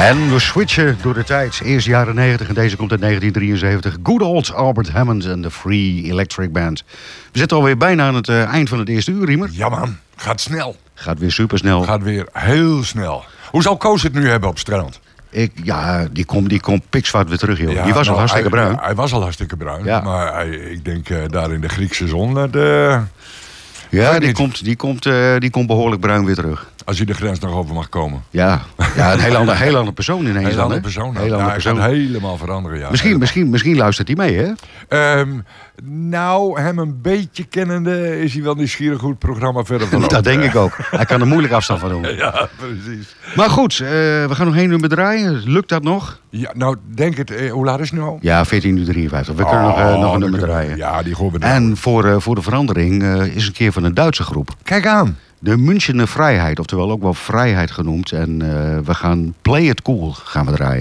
En we switchen door de tijd. Eerst jaren 90 en deze komt uit 1973. Good old Albert Hammond en de Free Electric Band. We zitten alweer bijna aan het eind van het eerste uur, Riemer. Ja man, gaat snel. Gaat weer supersnel. Gaat weer heel snel. Hoe zal Koos het nu hebben op het strand? Die komt pikzwart weer terug, joh. Ja, die was al hartstikke bruin. Hij was al hartstikke bruin. Ja. Maar ik denk daar in de Griekse zon... die komt behoorlijk bruin weer terug. Als hij de grens nog over mag komen. Ja, een heel andere persoon ineens. Heel dan, andere hè? persoon. Heel andere Hij persoon. gaat helemaal veranderen, ja. Misschien luistert hij mee, hè? Nou, hem een beetje kennende is hij wel nieuwsgierig hoe het programma verder verloopt. Dat denk ik ook. Hij kan er moeilijk afstand van doen. Ja, precies. Maar goed, we gaan nog 1 uur draaien. Lukt dat nog? Ja, nou, denk het. Hoe laat is het nu al? Ja, 14:53. We kunnen nog een nummer draaien. Ja, die gooien we En voor de verandering is een keer van een Duitse groep. Kijk aan. De Münchener Vrijheid, oftewel ook wel Vrijheid genoemd. En we gaan Play It Cool gaan we draaien.